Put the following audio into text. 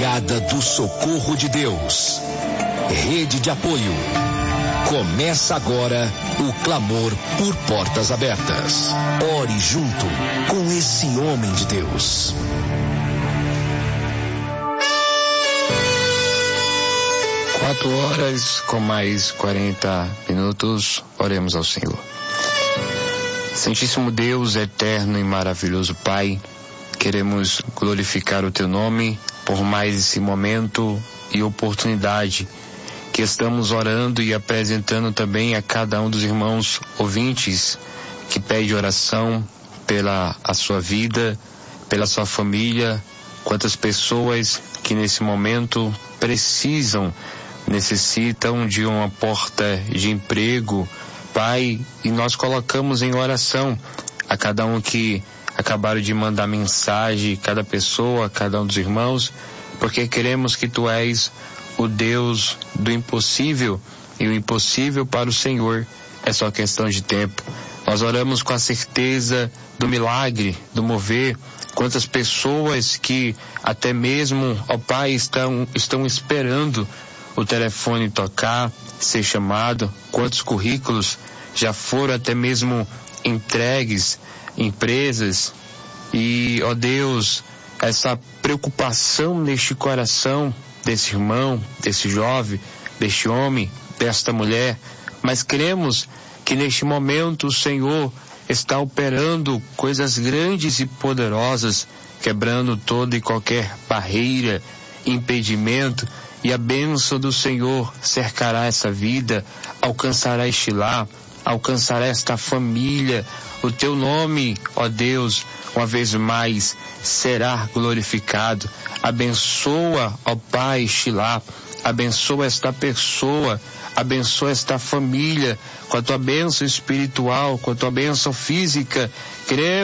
chegada do socorro de Deus. Rede de apoio. Começa agora o clamor por portas abertas. Ore junto com esse homem de Deus. Quatro horas com mais 40 minutos, oremos ao Senhor. Santíssimo Deus, eterno e maravilhoso Pai, queremos glorificar o Teu nome por mais esse momento e oportunidade que estamos orando e apresentando também a cada um dos irmãos ouvintes que pede oração pela a sua vida, pela sua família, quantas pessoas que nesse momento necessitam de uma porta de emprego, Pai, e nós colocamos em oração a cada um que acabaram de mandar mensagem, cada pessoa, cada um dos irmãos, porque queremos que Tu és o Deus do impossível, e o impossível para o Senhor é só questão de tempo. Nós oramos com a certeza do milagre, do mover. Quantas pessoas que até mesmo, ó Pai, estão esperando o telefone tocar, ser chamado. Quantos currículos já foram até mesmo entregues, empresas. E, ó Deus, essa preocupação neste coração desse irmão, desse jovem, deste homem, desta mulher, mas cremos que neste momento o Senhor está operando coisas grandes e poderosas, quebrando toda e qualquer barreira, impedimento, e a bênção do Senhor cercará essa vida, alcançará este lar, alcançará esta família. O Teu nome, ó Deus, uma vez mais será glorificado. Abençoa, ó Pai, este lar, abençoa esta pessoa, abençoa esta família, com a Tua bênção espiritual, com a Tua bênção física. Queremos